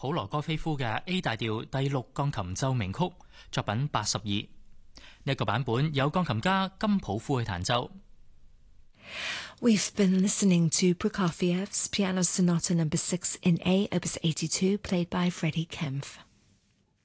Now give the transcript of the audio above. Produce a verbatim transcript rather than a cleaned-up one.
普羅戈菲夫嘅 A 大調第六鋼琴奏鳴曲作品八十二。呢個版本有鋼琴家金普夫去彈奏。 We've been listening to Prokofiev's Piano Sonata Number Six in A, Opus eighty-two, played by Freddie Kempf.